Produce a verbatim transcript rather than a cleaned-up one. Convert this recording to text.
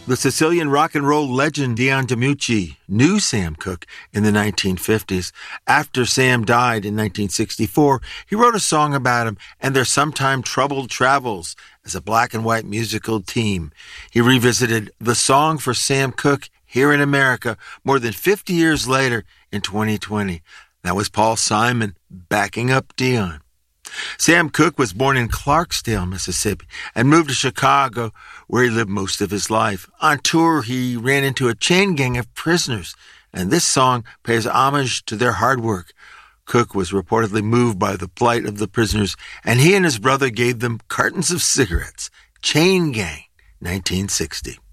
The Sicilian rock and roll legend Dion DiMucci knew Sam Cooke in the nineteen fifties. After Sam died in nineteen sixty-four, he wrote a song about him and their sometime troubled travels as a black and white musical team. He revisited the song for Sam Cooke here in America more than fifty years later in twenty twenty. That was Paul Simon backing up Dion. Sam Cooke was born in Clarksdale, Mississippi, and moved to Chicago, where he lived most of his life. On tour, he ran into a chain gang of prisoners, and this song pays homage to their hard work. Cooke was reportedly moved by the plight of the prisoners, and he and his brother gave them cartons of cigarettes. Chain Gang, nineteen sixty.